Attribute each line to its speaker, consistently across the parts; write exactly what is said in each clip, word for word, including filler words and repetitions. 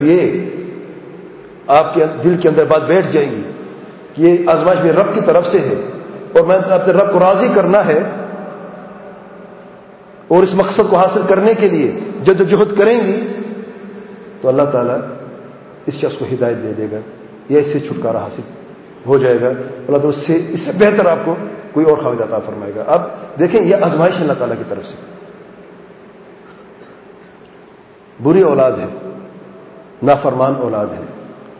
Speaker 1: یہ آپ کے دل کے اندر بات بیٹھ جائے گی کہ یہ آزمائش میرے رب کی طرف سے ہے اور میں اپنے رب کو راضی کرنا ہے اور اس مقصد کو حاصل کرنے کے لیے جد و جہد کریں گی، تو اللہ تعالیٰ اس شخص کو ہدایت دے دے گا یا اس سے چھٹکارا حاصل ہو جائے گا. اللہ تعالیٰ اس سے اس سے بہتر آپ کو کوئی اور فائدہ عطا فرمائے گا. اب دیکھیں یہ آزمائش ہے اللہ تعالیٰ کی طرف سے. بری اولاد ہے، نافرمان اولاد ہے.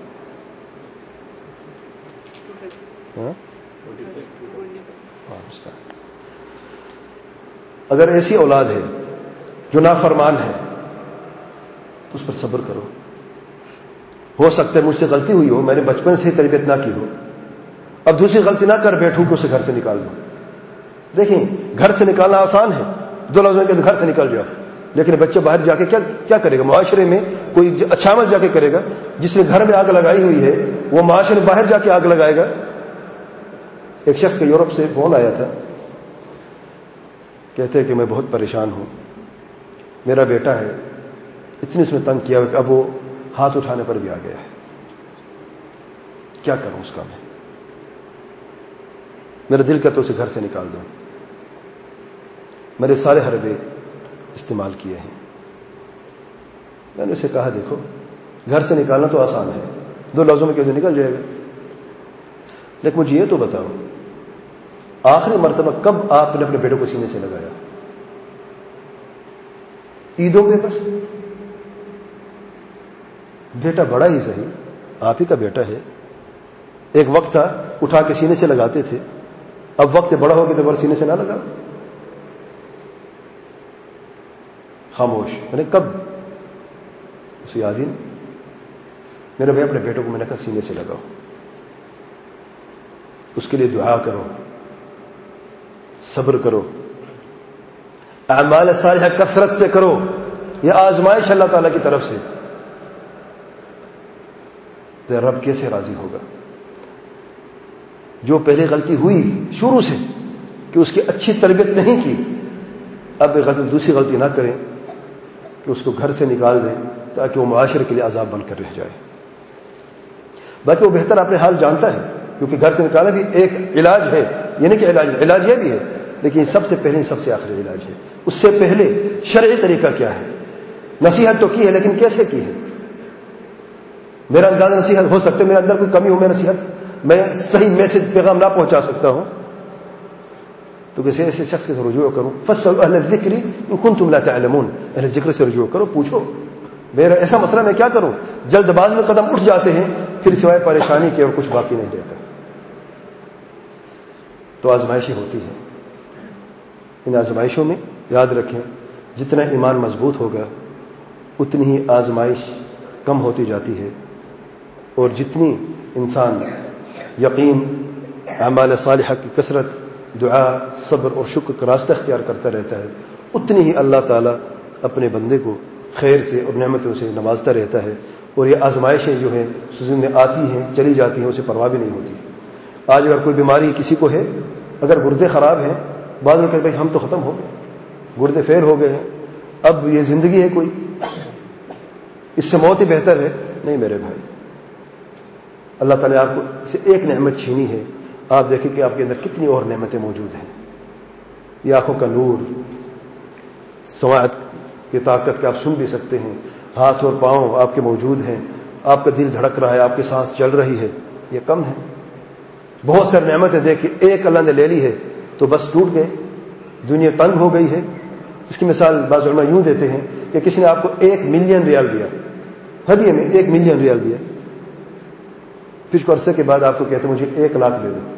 Speaker 1: اگر ایسی اولاد ہے جو نافرمان ہے تو اس پر صبر کرو. ہو سکتا ہے مجھ سے غلطی ہوئی ہو، میں نے بچپن سے تربیت نہ کی ہو، اب دوسری غلطی نہ کر بیٹھوں کہ اسے گھر سے نکال دوں. دیکھیں گھر سے نکالنا آسان ہے، دو لفظوں کے گھر سے نکل جاؤ، لیکن بچہ باہر جا کے کیا کیا کرے گا؟ معاشرے میں کوئی اچھا عمل جا کے کرے گا. جس نے گھر میں آگ لگائی ہوئی ہے وہ معاشرے میں باہر جا کے آگ لگائے گا. ایک شخص کا یورپ سے فون آیا تھا، کہتے ہیں کہ میں بہت پریشان ہوں، میرا بیٹا ہے، اتنی اس نے تنگ کیا کہ اب وہ ہاتھ اٹھانے پر بھی آ گیا ہے، کیا کروں اس کا میں؟ میرا دل کرتا اسے گھر سے نکال دوں. میں نے سارے حربے استعمال کیے ہیں. میں نے اسے کہا دیکھو گھر سے نکالنا تو آسان ہے، دو لفظوں میں کیسے نکل جائے گا، لیکن مجھے یہ تو بتاؤ آخری مرتبہ کب آپ نے اپنے بیٹے کو سینے سے لگایا؟ عیدوں پہ بس. بیٹا بڑا ہی صحیح، آپ ہی کا بیٹا ہے. ایک وقت تھا اٹھا کے سینے سے لگاتے تھے، اب وقت بڑا ہو گیا تو بڑا سینے سے نہ لگا. خاموش. میں نے کب؟ اسے یاد ہی نہیں. میرے بھائی اپنے بیٹوں کو میں نے کہا سینے سے لگاؤ، اس کے لیے دعا کرو، صبر کرو، اعمال صالحہ کثرت سے کرو. یہ آزمائش اللہ تعالیٰ کی طرف سے. تو رب کیسے راضی ہوگا؟ جو پہلے غلطی ہوئی شروع سے کہ اس کی اچھی تربیت نہیں کی، اب غلطی دوسری غلطی نہ کریں کہ اس کو گھر سے نکال دیں تاکہ وہ معاشرے کے لیے عذاب بن کر رہ جائے. باقی وہ بہتر اپنے حال جانتا ہے، کیونکہ گھر سے نکالنا بھی ایک علاج ہے. یہ نہیں کہ علاج علاج یہ بھی ہے، لیکن سب سے پہلے سب سے آخری علاج ہے. اس سے پہلے شرعی طریقہ کیا ہے؟ نصیحت تو کی ہے، لیکن کیسے کی ہے؟ میرا انداز نصیحت ہو سکتا ہے میرے اندر کوئی کمی ہو، میں نصیحت میں صحیح میسج پیغام نہ پہنچا سکتا ہوں، تو کسی ایسے شخص سے رجوع کروں. فاسألوا اہل الذکر ان کنتم لا تعلمون. اہل ذکر سے رجوع کرو، پوچھو میرا ایسا مسئلہ میں کیا کروں. جلد باز میں قدم اٹھ جاتے ہیں، پھر سوائے پریشانی کے اور کچھ باقی نہیں رہتا. تو آزمائشیں ہوتی ہیں. ان آزمائشوں میں یاد رکھیں جتنا ایمان مضبوط ہوگا اتنی ہی آزمائش کم ہوتی جاتی ہے، اور جتنی انسان یقین، اعمال صالحہ کی کثرت، دعا، صبر اور شکر کا راستہ اختیار کرتا رہتا ہے، اتنی ہی اللہ تعالیٰ اپنے بندے کو خیر سے اور نعمتوں سے نوازتا رہتا ہے. اور یہ آزمائشیں جو ہیں زندگی میں آتی ہیں چلی جاتی ہیں، اسے پرواہ بھی نہیں ہوتی. آج اگر کوئی بیماری کسی کو ہے، اگر گردے خراب ہیں، بعد میں کہتے ہیں ہم تو ختم ہو گئے، گردے فیل ہو گئے ہیں، اب یہ زندگی ہے کوئی، اس سے موت ہی بہتر ہے. نہیں میرے بھائی، اللہ تعالیٰ آپ کو سے ایک نعمت چھینی ہے، آپ دیکھیں کہ آپ کے اندر کتنی اور نعمتیں موجود ہیں. یہ آنکھوں کا نور، سماعت کی طاقت کہ آپ سن بھی سکتے ہیں، ہاتھ اور پاؤں آپ کے موجود ہیں، آپ کا دل دھڑک رہا ہے، آپ کی سانس چل رہی ہے. یہ کم ہے. بہت ساری نعمتیں دیکھ کے ایک اللہ نے لے لی ہے تو بس ٹوٹ گئے، دنیا تنگ ہو گئی ہے. اس کی مثال بعض علماء یوں دیتے ہیں کہ کسی نے آپ کو ایک ملین ریال دیا، ہدیے میں ایک ملین ریال دیا، پھر کچھ عرصے کے بعد آپ کو کہتے ہیں مجھے ایک لاکھ دے دو.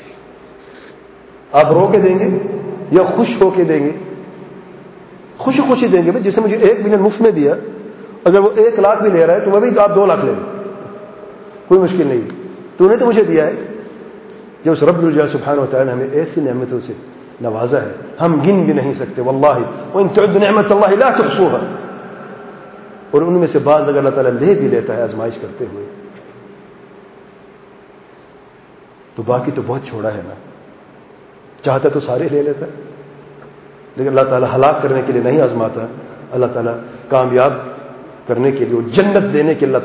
Speaker 1: آپ رو کے دیں گے یا خوش ہو کے دیں گے؟ خوشی خوشی دیں گے. جسے مجھے ایک ملین مفت میں دیا، اگر وہ ایک لاکھ بھی لے رہا ہے تو وہ بھی آپ دو لاکھ لیں، کوئی مشکل نہیں، تو نے تو مجھے دیا ہے. جب اس رب الجلال سبحانہ و تعالی نے ہمیں ایسی نعمتوں سے نوازا ہے ہم گن بھی نہیں سکتے. واللہ وان تعدوا نعمت اللہ لا تحصوها. اور ان میں سے بعض اگر اللہ تعالیٰ لے بھی لیتا ہے آزمائش کرتے ہوئے تو باقی تو بہت چھوڑا ہے نا. چاہتا تو سارے لے لیتا، لیکن اللہ تعالیٰ ہلاک کرنے کے لیے نہیں آزماتا. اللہ تعالیٰ کامیاب کرنے کے لیے اور جنت دینے کے اللہ